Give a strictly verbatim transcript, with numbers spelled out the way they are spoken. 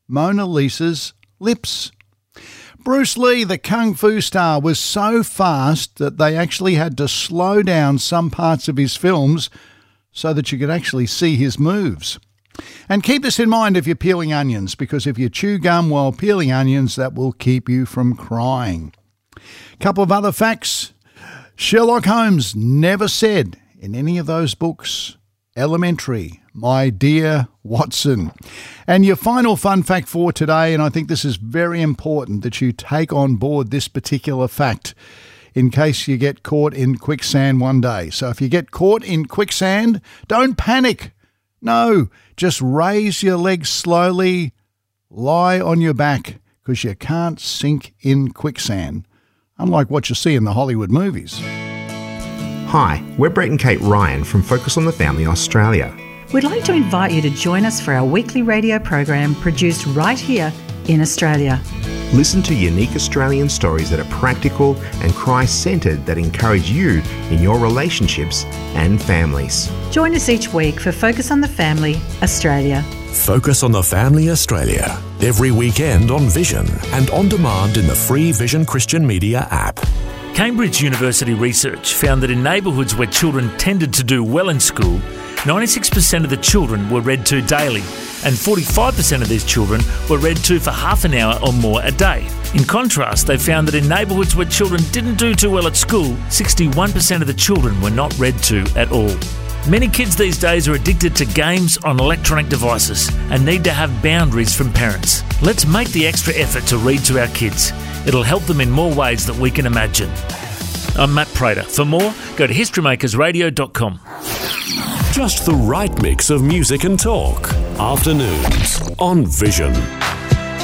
Mona Lisa's lips. Bruce Lee, the kung fu star, was so fast that they actually had to slow down some parts of his films so that you could actually see his moves. And keep this in mind if you're peeling onions, because if you chew gum while peeling onions, that will keep you from crying. Couple of other facts. Sherlock Holmes never said in any of those books, "Elementary, my dear Watson." And your final fun fact for today, and I think this is very important that you take on board this particular fact in case you get caught in quicksand one day. So if you get caught in quicksand, don't panic. No, just raise your legs slowly, lie on your back, because you can't sink in quicksand, unlike what you see in the Hollywood movies. Hi, we're Brett and Kate Ryan from Focus on the Family Australia. We'd like to invite you to join us for our weekly radio program produced right here in Australia. Listen to unique Australian stories that are practical and Christ-centred that encourage you in your relationships and families. Join us each week for Focus on the Family Australia. Focus on the Family Australia, every weekend on Vision and on demand in the free Vision Christian Media app. Cambridge University research found that in neighbourhoods where children tended to do well in school, ninety-six percent of the children were read to daily, and forty-five percent of these children were read to for half an hour or more a day. In contrast, they found that in neighbourhoods where children didn't do too well at school, sixty-one percent of the children were not read to at all. Many kids these days are addicted to games on electronic devices and need to have boundaries from parents. Let's make the extra effort to read to our kids. It'll help them in more ways than we can imagine. I'm Matt Prater. For more, go to history makers radio dot com. Just the right mix of music and talk. Afternoons on Vision.